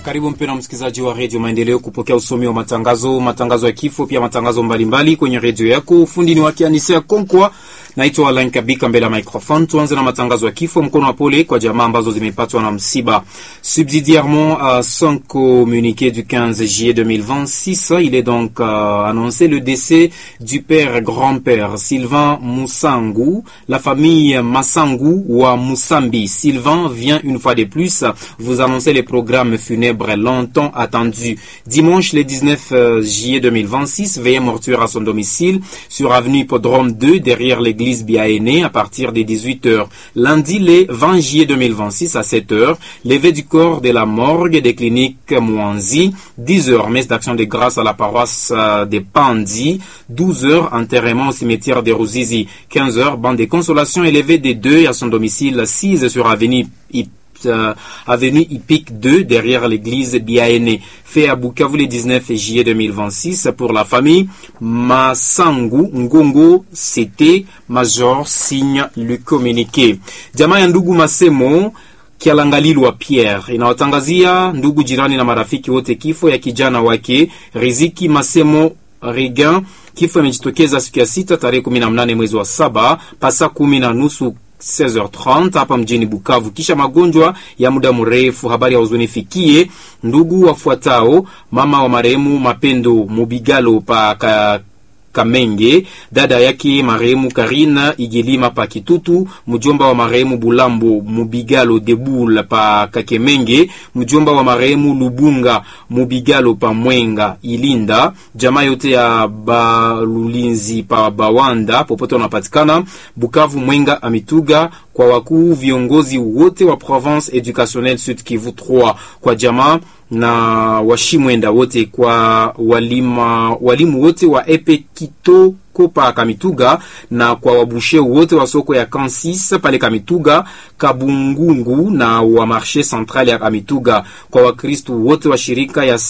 Karibu mpendwa msikilizaji wa Radio Maendeleo kupokea usomi wa matangazo ya kifo, pia matangazo mbalimbali kwenye radio yako. Ufundi ni wake Anisia Konkwa, naitwa Alain Kabika mbele ya microphone. Tuanze na matangazo ya kifo. Mkono wa pole kwa jamaa ambazo zimepatwa na msiba. Subsidiairement à son communiqué du 15 juillet 2026, il est donc annoncé le décès du père grand-père Sylvain Moussangu. La famille Massangu ou à Moussambi. Sylvain vient une fois de plus vous annoncer les programmes funèbres longtemps attendus. Dimanche le 19 juillet 2026, veillée mortuaire à son domicile sur avenue Hippodrome 2 derrière l'église Biaéné à partir des 18h. Lundi le 20 juillet 2026 à 7h, levée du corps de la morgue des cliniques Mouanzi. 10h, messe d'action de grâce à la paroisse de Pandi. 12h, enterrement au cimetière de Ruzizi. 15h, bande de consolation élevée des deux à son domicile 6 sur avenue Hippique 2 derrière l'église Biaéné. Fait à Bukavu le 19 juillet 2026 pour la famille Massangu Ngongo. C'était Major signe le communiqué. Jamaa ya ndugu Masemo Kialangalilwa Pierre inawatangazia ndugu jirani na marafiki wote kifo ya kijana wake Riziki Masemo Regan. Kifo imejitokeza siku ya 6 tarehe 18 mwezi wa 7 pasa 10:30 16h30 hapa mjini Bukavu, kisha magonjwa ya muda mrefu. Habari ya huzuni fikie ndugu wafuatao: mama wa marehemu Mapendo Mubigalo pa Kamenge, dada yake marehemu Karina Igilima pa Kitutu, mjomba wa marehemu Bulambo Mubigalo Debula pa Kakemenge, mjomba wa marehemu Lubunga Mubigalo pa Mwenga Ilinda, jamaa yote ya Balulinzi pa Bawanda popote wanapatikana Bukavu, Mwenga, Amituga, kwa wakuu viongozi wote wa province educationnelle Sud Kivu 3, kwa jamaa na washimwenda wote, kwa walimu wote wa Epe Kito Kopa Kamituga, na kwa wabushe wote wa soko ya Kansis pale Kamituga, Kabungungu na wa marché central ya Kamituga, kwa wakristo wote wa shirika ya